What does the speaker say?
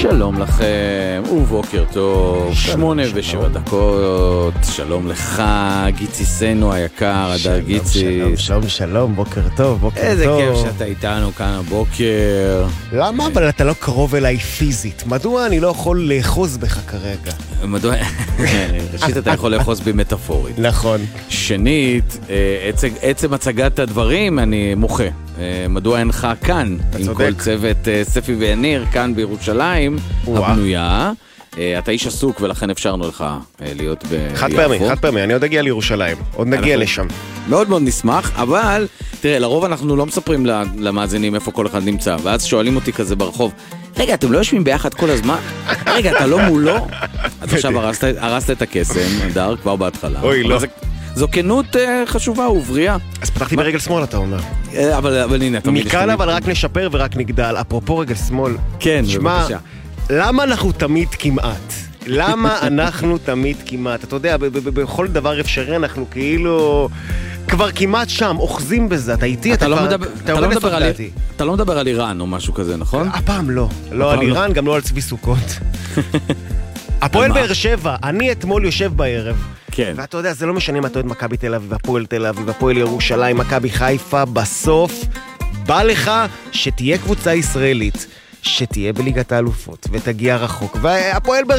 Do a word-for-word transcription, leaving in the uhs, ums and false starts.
שלום לכם, ובוקר טוב, שמונה ושבע דקות, שלום לך, גיציסנו היקר, הדר גיציס. שלום, שלום, שלום, בוקר טוב, בוקר טוב. איזה כיף שאתה איתנו כאן הבוקר. למה? אבל אתה לא קרוב אליי פיזית. מדוע אני לא יכול לאחוז בך כרגע? מדוע? ראשית, אתה יכול לאחוז בי מטאפורית. נכון. שנית, עצם הצגת הדברים אני מוחה. מדוע אינך כאן, עם כל צוות ספי ויניר, כאן בירושלים, הבנויה. אתה איש עסוק ולכן אפשרנו לך להיות ביפו. חד פעמי, חד פעמי, אני עוד אגיע לירושלים, עוד נגיע לשם. מאוד מאוד נשמח, אבל תראה, לרוב אנחנו לא מספרים למאזינים איפה כל אחד נמצא, ואז שואלים אותי כזה ברחוב, רגע, אתם לא יושבים ביחד כל הזמן? רגע, אתה לא מולו? אז עכשיו הרסת את הקסם, הדר, כבר בהתחלה. אוי, לא. זו כנות חשובה ובריאה. אז פתחתי ברגל שמאל, אתה אומר. אבל, אבל הנה, תמיד... מכאן אבל רק נשפר ורק נגדל. אפרופו רגל שמאל. כן, בבקשה. למה אנחנו תמיד כמעט? למה אנחנו תמיד כמעט? אתה יודע, בכל דבר אפשרי אנחנו כאילו... כבר כמעט שם, אוחזים בזה. אתה איתי, אתה לא מדבר על איראן או משהו כזה, נכון? הפעם לא. לא על איראן, גם לא על צבי סוכות. הפועל באר שבע, אני אתמול יושב בערב. כן. ואתה יודע, זה לא משנה אם אתה אוהד מכבי תל אביב, הפועל תל אביב, הפועל ירושלים, מכבי חיפה, בסוף בא לך שתהיה קבוצה ישראלית, שתהיה בליגת האלופות, ותגיע רחוק. והפועל באר